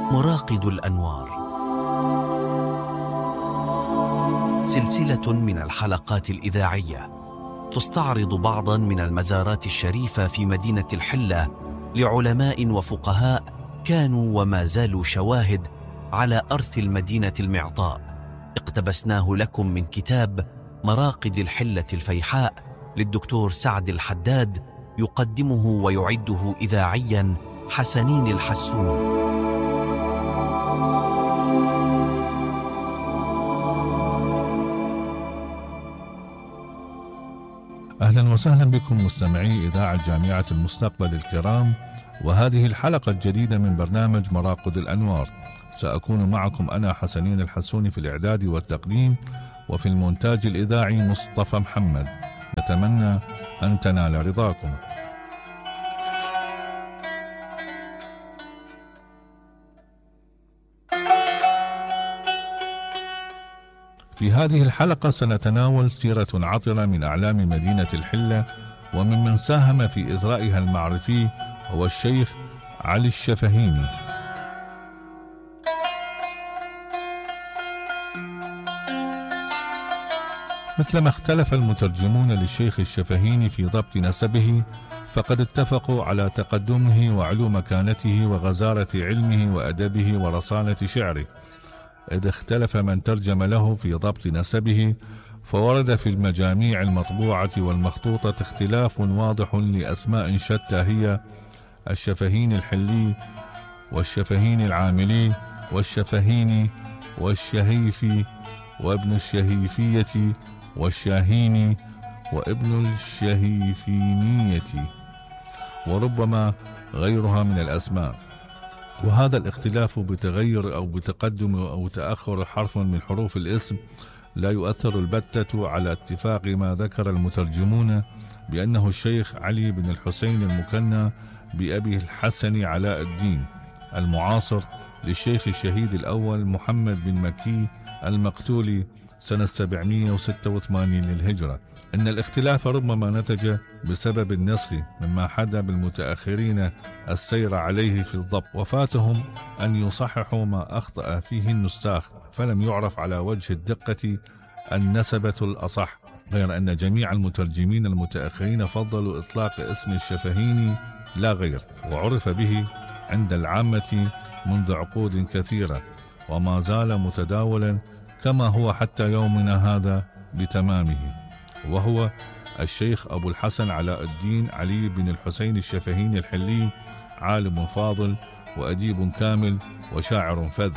مراقد الأنوار، سلسلة من الحلقات الإذاعية تستعرض بعضا من المزارات الشريفة في مدينة الحلة لعلماء وفقهاء كانوا وما زالوا شواهد على أرث المدينة المعطاء. اقتبسناه لكم من كتاب مراقد الحلة الفيحاء للدكتور سعد الحداد، يقدمه ويعده إذاعيا حسنين الحسون. أهلا وسهلا بكم مستمعي إذاعة جامعة المستقبل الكرام، وهذه الحلقة الجديدة من برنامج مراقد الأنوار. سأكون معكم أنا حسنين الحسون في الإعداد والتقديم، وفي المونتاج الإذاعي مصطفى محمد. نتمنى أن تنال رضاكم. في هذه الحلقة سنتناول سيرة عطرة من أعلام مدينة الحلة، وممن ساهم في إثرائها المعرفي هو الشيخ علي الشفهيني. مثلما اختلف المترجمون للشيخ الشفهيني في ضبط نسبه، فقد اتفقوا على تقدمه وعلو مكانته وغزارة علمه وأدبه ورصانة شعره. إذ اختلف من ترجم له في ضبط نسبه، فورد في المجاميع المطبوعة والمخطوطة اختلاف واضح لأسماء شتى هي الشفهيني الحلي، والشفهيني العاملي، والشفهيني، والشهيفي، وابن الشهيفية، والشاهيني، وابن الشهيفينية، وربما غيرها من الأسماء. وهذا الاختلاف بتغير أو بتقدم أو تأخر حرف من حروف الاسم لا يؤثر البتة على اتفاق ما ذكر المترجمون بأنه الشيخ علي بن الحسين المكنى بأبي الحسن علاء الدين، المعاصر للشيخ الشهيد الأول محمد بن مكي المقتول سنة 786 للهجرة. إن الاختلاف ربما نتج بسبب النسخ، مما حدا بالمتأخرين السير عليه في الضبط، وفاتهم أن يصححوا ما أخطأ فيه النساخ، فلم يعرف على وجه الدقة النسبة الأصح، غير أن جميع المترجمين المتأخرين فضلوا إطلاق اسم الشفهيني لا غير، وعرف به عند العامة منذ عقود كثيرة، وما زال متداولا كما هو حتى يومنا هذا بتمامه، وهو الشيخ أبو الحسن علاء الدين علي بن الحسين الشفهيني الحلي، عالم فاضل وأديب كامل وشاعر فذ.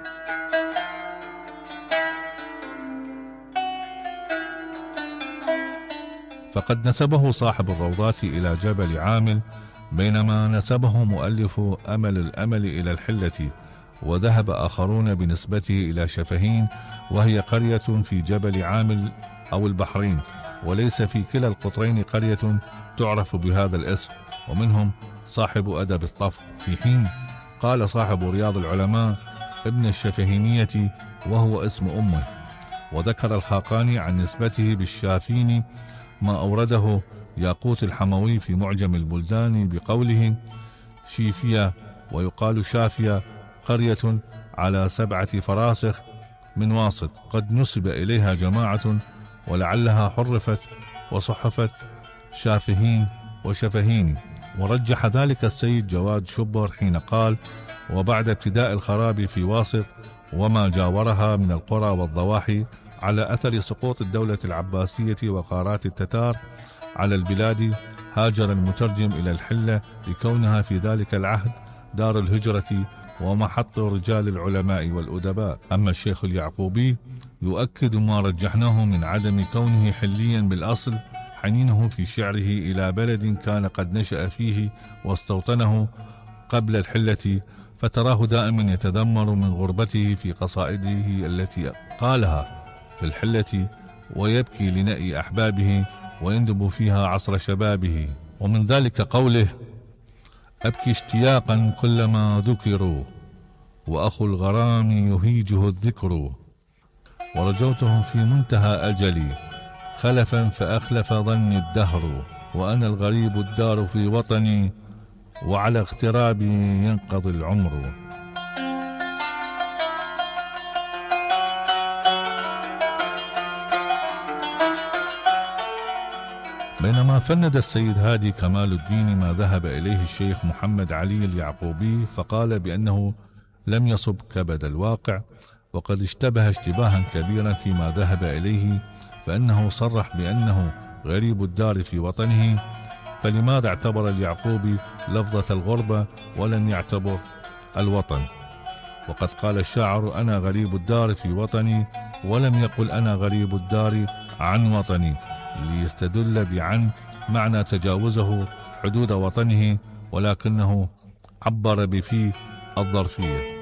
فقد نسبه صاحب الروضات إلى جبل عامل، بينما نسبه مؤلف أمل الأمل إلى الحلة، وذهب آخرون بنسبته إلى شفهين، وهي قرية في جبل عامل أو البحرين، وليس في كلا القطرين قرية تعرف بهذا الاسم، ومنهم صاحب أدب الطف، في حين قال صاحب رياض العلماء ابن الشفهينية وهو اسم أمه. وذكر الخاقاني عن نسبته بالشافيني ما أورده ياقوت الحموي في معجم البلدان بقوله شيفيا، ويقال شافيا، قرية على 7 فراسخ من واسط، قد نسب إليها جماعة، ولعلها حرفت وصحفت شافهين وشفهيني. ورجح ذلك السيد جواد شبر حين قال: وبعد ابتداء الخراب في واسط وما جاورها من القرى والضواحي على أثر سقوط الدولة العباسية وقارات التتار على البلاد، هاجر المترجم إلى الحلة لكونها في ذلك العهد دار الهجرة ومحط رجال العلماء والأدباء. أما الشيخ اليعقوبي يؤكد ما رجحناه من عدم كونه حليا بالأصل، حنينه في شعره إلى بلد كان قد نشأ فيه واستوطنه قبل الحلة، فتراه دائما يتذمر من غربته في قصائده التي قالها في الحلة، ويبكي لنأي أحبابه ويندب فيها عصر شبابه. ومن ذلك قوله: أبكي اشتياقا كلما ذكروا، وأخو الغرام يهيجه الذكر، ورجوتهم في منتهى أجلي، خلفا فأخلف ظني الدهر، وأنا الغريب الدار في وطني، وعلى اغترابي ينقضي العمر. بينما فند السيد هادي كمال الدين ما ذهب إليه الشيخ محمد علي اليعقوبي، فقال بأنه لم يصب كبد الواقع، وقد اشتبه اشتباها كبيرا فيما ذهب إليه، فإنه صرح بأنه غريب الدار في وطنه، فلماذا اعتبر اليعقوبي لفظة الغربة ولم يعتبر الوطن؟ وقد قال الشاعر: أنا غريب الدار في وطني، ولم يقل أنا غريب الدار عن وطني، ليستدل بعن معنى تجاوزه حدود وطنه، ولكنه عبر بفي الظرفية.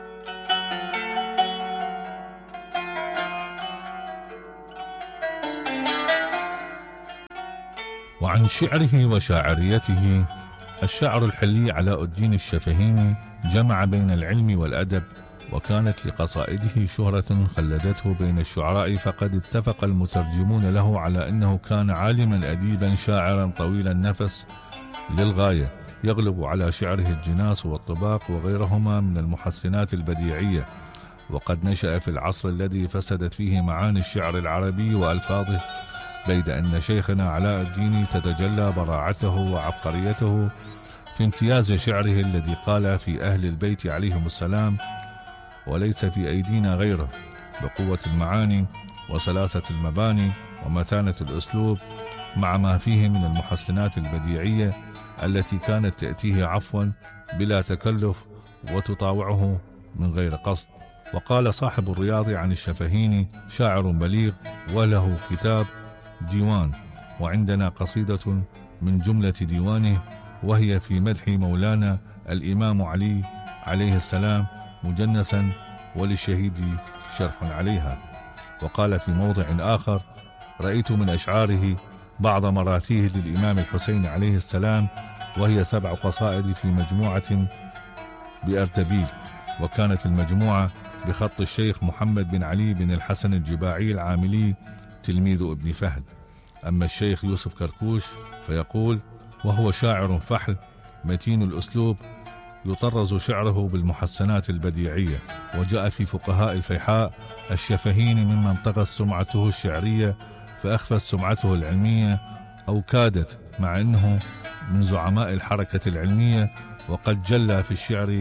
وعن شعره وشاعريته: الشاعر الحلي علاء الدين الشفهيني جمع بين العلم والأدب، وكانت لقصائده شهرة خلدته بين الشعراء، فقد اتفق المترجمون له على أنه كان عالما أديبا شاعرا طويل النفس للغاية، يغلب على شعره الجناس والطباق وغيرهما من المحسنات البديعية، وقد نشأ في العصر الذي فسدت فيه معاني الشعر العربي وألفاظه، بيد أن شيخنا علاء الدين تتجلى براعته وعبقريته في امتياز شعره الذي قال في أهل البيت عليهم السلام: وليس في أيدينا غيره، بقوة المعاني وسلاسة المباني ومتانة الأسلوب، مع ما فيه من المحسنات البديعية التي كانت تأتيه عفوا بلا تكلف وتطاوعه من غير قصد. وقال صاحب الرياض عن الشفهيني: شاعر بليغ وله كتاب ديوان، وعندنا قصيدة من جملة ديوانه، وهي في مدح مولانا الإمام علي عليه السلام مجنسا، وللشهيد شرح عليها. وقال في موضع آخر: رأيت من أشعاره بعض مراثيه للإمام الحسين عليه السلام، وهي 7 قصائد في مجموعة بأرتبيل، وكانت المجموعة بخط الشيخ محمد بن علي بن الحسن الجباعي العاملي تلميذ ابن فهد. أما الشيخ يوسف كركوش فيقول: وهو شاعر فحل متين الأسلوب، يطرز شعره بالمحسنات البديعية. وجاء في فقهاء الفيحاء: الشفهيني ممن طغت سمعته الشعرية فأخفت سمعته العلمية، أو كادت، مع أنه من زعماء الحركة العلمية، وقد جلى في الشعر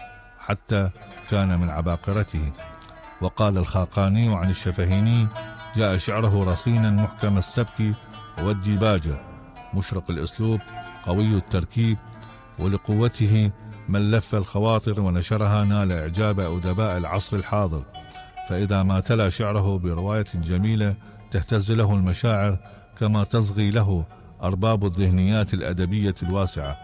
حتى كان من عباقرته. وقال الخاقاني عن الشفهيني: جاء شعره رصينا محكم السبك والديباجة، مشرق الأسلوب قوي التركيب، ولقوته من لف الخواطر ونشرها نال إعجاب أدباء العصر الحاضر، فإذا ما تلا شعره برواية جميلة تهتز له المشاعر كما تصغي له أرباب الذهنيات الأدبية الواسعة.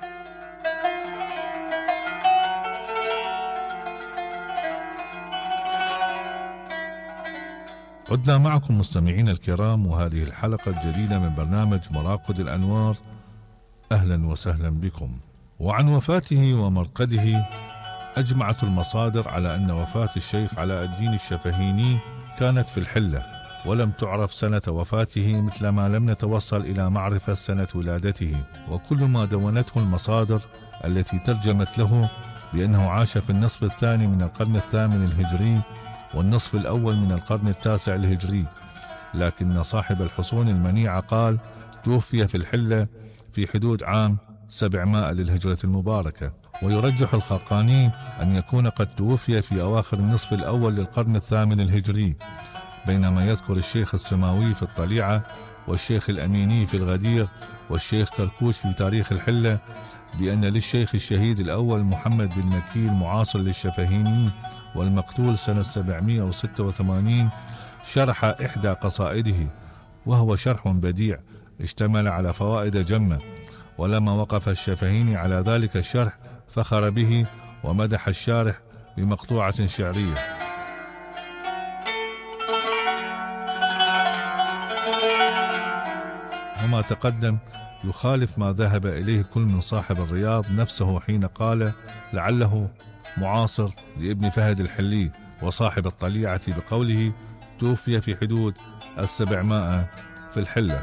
عدنا معكم مستمعين الكرام، وهذه الحلقة الجديدة من برنامج مراقد الأنوار. أهلا وسهلا بكم. وعن وفاته ومرقده: أجمعت المصادر على أن وفاة الشيخ علاء الدين الشفهيني كانت في الحلة، ولم تعرف سنة وفاته، مثل ما لم نتوصل إلى معرفة سنة ولادته. وكل ما دونته المصادر التي ترجمت له بأنه عاش في النصف الثاني من القرن الثامن الهجري والنصف الأول من القرن التاسع الهجري، لكن صاحب الحصون المنيعة قال توفي في الحلة في حدود عام 700 للهجرة المباركة. ويرجح الخاقاني أن يكون قد توفي في أواخر النصف الأول للقرن الثامن الهجري، بينما يذكر الشيخ السماوي في الطليعة، والشيخ الأميني في الغدير، والشيخ كركوش في تاريخ الحلة بأن للشيخ الشهيد الأول محمد بن مكي المعاصر للشفهيني والمقتول سنة 786 شرح إحدى قصائده، وهو شرح بديع اشتمل على فوائد جمة. ولما وقف الشفهيني على ذلك الشرح فخر به ومدح الشارح بمقطوعة شعرية. وما تقدم يخالف ما ذهب إليه كل من صاحب الرياض نفسه حين قال لعله معاصر لابن فهد الحلي، وصاحب الطليعة بقوله توفي في حدود 700 في الحلة.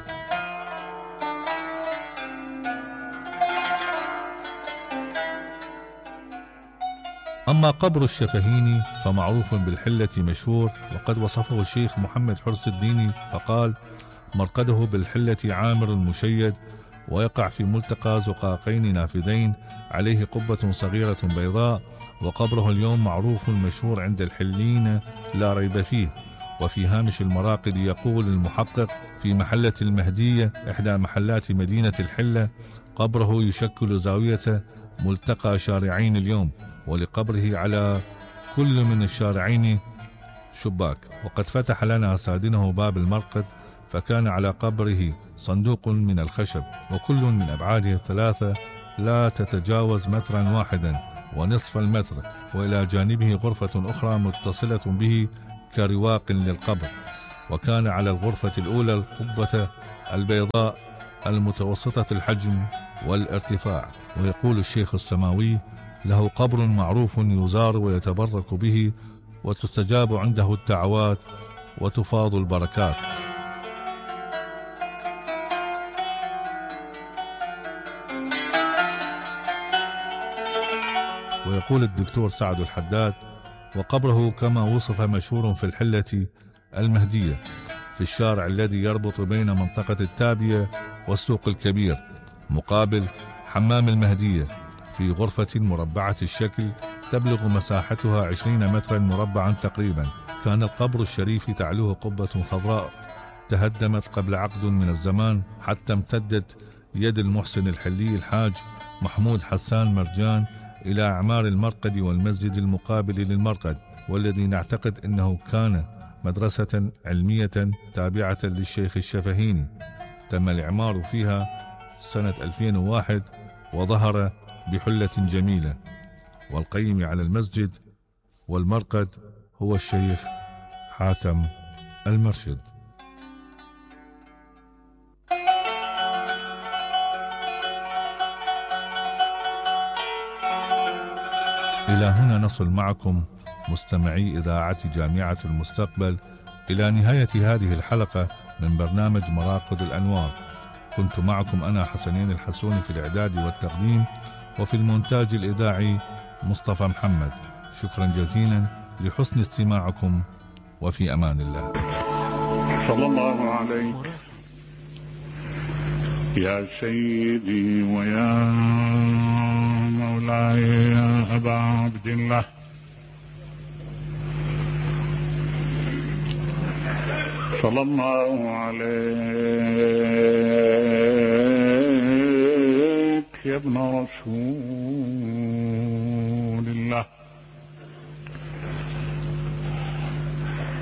أما قبر الشفهيني فمعروف بالحلة مشهور، وقد وصفه الشيخ محمد حرس الدين فقال: مرقده بالحلة عامر المشيد، ويقع في ملتقى زقاقين نافذين عليه قبة صغيرة بيضاء، وقبره اليوم معروف مشهور عند الحليين لا ريب فيه. وفي هامش المراقد يقول المحقق: في محلة المهدية إحدى محلات مدينة الحلة، قبره يشكل زاوية ملتقى شارعين اليوم، ولقبره على كل من الشارعين شباك. وقد فتح لنا سادنه باب المرقد، فكان على قبره صندوق من الخشب، وكل من أبعاده 3 لا تتجاوز 1.1 متر، وإلى جانبه غرفة أخرى متصلة به كرواق للقبر. وكان على الغرفة الأولى القبة البيضاء المتوسطة الحجم والارتفاع. ويقول الشيخ السماوي: له قبر معروف يزار ويتبرك به، وتستجاب عنده الدعوات وتفاض البركات. ويقول الدكتور سعد الحداد: وقبره كما وصف مشهور في الحلة المهدية، في الشارع الذي يربط بين منطقة التابية والسوق الكبير، مقابل حمام المهدية، في غرفة مربعة الشكل تبلغ مساحتها 20 مترا مربعا تقريبا. كان القبر الشريف تعلوه قبة خضراء تهدمت قبل عقد من الزمان، حتى امتدت يد المحسن الحلي الحاج محمود حسان مرجان إلى أعمار المرقد والمسجد المقابل للمرقد، والذي نعتقد أنه كان مدرسة علمية تابعة للشيخ الشفهيني. تم الإعمار فيها سنة 2001 وظهر بحلة جميلة. والقيم على المسجد والمرقد هو الشيخ حاتم المرشد. إلى هنا نصل معكم مستمعي إذاعة جامعة المستقبل إلى نهاية هذه الحلقة من برنامج مراقد الأنوار. كنت معكم أنا حسنين الحسوني في الإعداد والتقديم، وفي المونتاج الإذاعي مصطفى محمد. شكرا جزيلا لحسن استماعكم، وفي أمان الله. صلى الله عليه يا سيدي ويا مولاي يا أبا عبد الله، صلى الله عليك يا ابن رسول